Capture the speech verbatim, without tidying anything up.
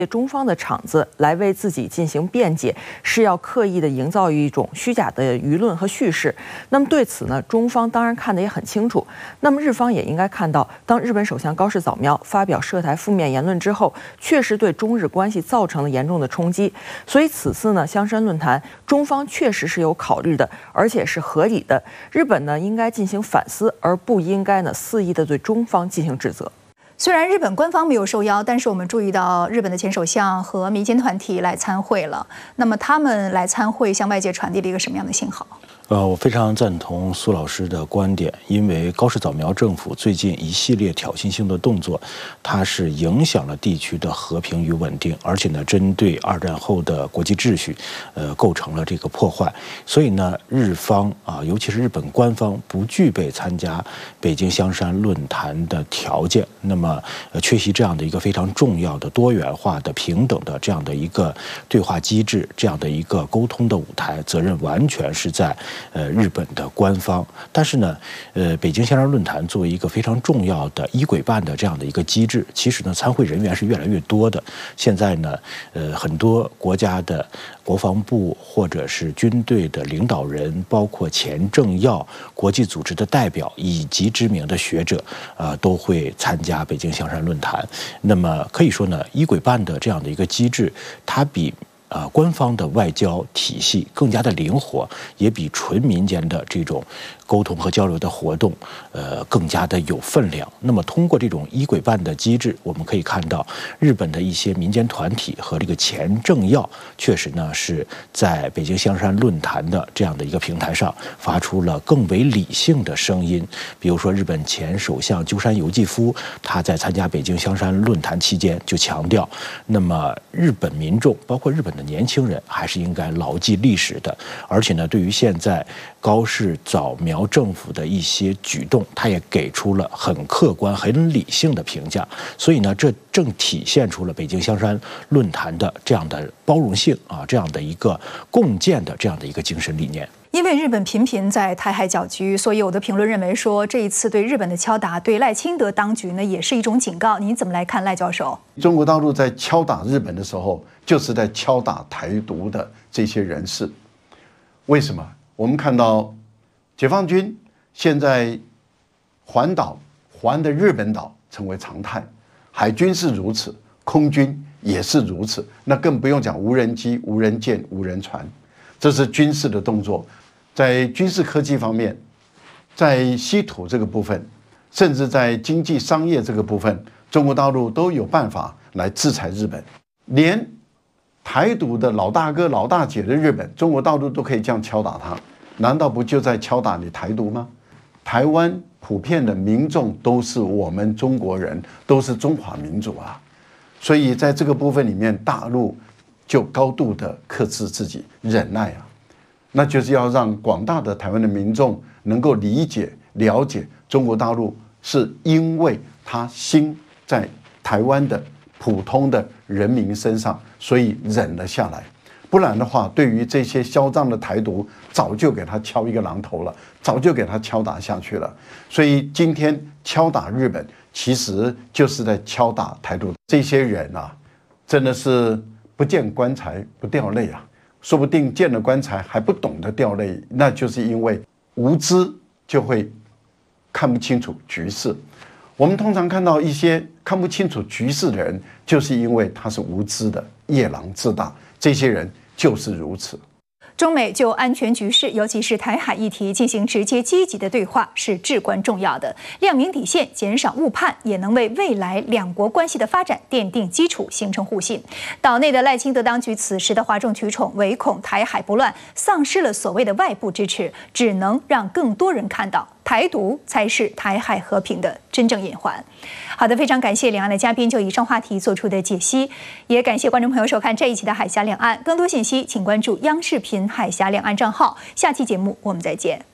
中方的场子来为自己进行辩解，是要刻意的营造一种虚假的舆论和叙事。那么对此呢，中方当然看得也很清楚。那么日方也应该看到，当日本首相高市早苗发表涉台负面言论之后，确实对中日关系造成了严重的冲击。所以此次呢，香山论坛，中方确实是有考虑的，而且是合理的。日本呢，应该进行反思，而不应该呢肆意的对中方进行指责。 虽然日本官方没有受邀，但是我们注意到日本的前首相和民间团体来参会了。那么他们来参会，向外界传递了一个什么样的信号？ 呃，我非常赞同苏老师的观点，因为高市早苗政府最近一系列挑衅性的动作，它是影响了地区的和平与稳定，而且呢，针对二战后的国际秩序，呃，构成了这个破坏。所以呢，日方啊，尤其是日本官方不具备参加北京香山论坛的条件，那么呃，缺席这样的一个非常重要的多元化的、平等的这样的一个对话机制，这样的一个沟通的舞台，责任完全是在 呃，日本的官方，但是呢，呃，北京香山论坛作为一个非常重要的医轨办的这样的一个机制，其实呢，参会人员是越来越多的。现在呢，呃，很多国家的国防部或者是军队的领导人，包括前政要、国际组织的代表以及知名的学者，呃，都会参加北京香山论坛。那么可以说呢，医轨办的这样的一个机制，它比 啊，官方的外交体系更加的灵活，也比纯民间的这种沟通和交流的活动，呃，更加的有分量。那么，通过这种医轨办的机制，我们可以看到，日本的一些民间团体和这个前政要，确实呢是在北京香山论坛的这样的一个平台上，发出了更为理性的声音。比如说，日本前首相鸠山由纪夫，他在参加北京香山论坛期间就强调，那么日本民众，包括日本的 年轻人还是应该牢记历史的，而且呢，对于现在高市早苗政府的一些举动，他也给出了很客观、很理性的评价。所以呢，这正体现出了北京香山论坛的这样的包容性啊，这样的一个共建的这样的一个精神理念。 因为日本频频在台海搅局，所以有的评论认为说，这一次对日本的敲打，对赖清德当局呢也是一种警告。您怎么来看，赖教授？ 中国大陆在敲打日本的时候，就是在敲打台独的这些人士。为什么？我们看到解放军现在环岛环的日本岛成为常态，海军是如此，空军也是如此，那更不用讲无人机、无人舰、无人船，这是军事的动作。 在军事科技方面，在稀土这个部分，甚至在经济商业这个部分，中国大陆都有办法来制裁日本。连台独的老大哥、老大姐的日本，中国大陆都可以这样敲打他，难道不就在敲打你台独吗？台湾普遍的民众都是我们中国人，都是中华民族啊，所以在这个部分里面，大陆就高度的克制自己，忍耐啊。 那就是要让广大的台湾的民众能够理解、了解中国大陆是因为他心在台湾的普通的人民身上，所以忍了下来。不然的话，对于这些嚣张的台独，早就给他敲一个榔头了，早就给他敲打下去了。所以今天敲打日本，其实就是在敲打台独。这些人啊，真的是不见棺材不掉泪啊！ 说不定见了棺材还不懂得掉泪，那就是因为无知就会看不清楚局势。我们通常看到一些看不清楚局势的人，就是因为他是无知的、夜郎自大。这些人就是如此。 中美就安全局势，尤其是台海议题进行直接积极的对话是至关重要的。亮明底线，减少误判，也能为未来两国关系的发展奠定基础，形成互信。岛内的赖清德当局此时的哗众取宠，唯恐台海不乱，丧失了所谓的外部支持，只能让更多人看到台独才是台海和平的真正隐患。好的，非常感谢两岸的嘉宾就以上话题做出的解析，也感谢观众朋友收看这一期的海峡两岸。更多信息请关注央视频海峡两岸账号。下期节目我们再见。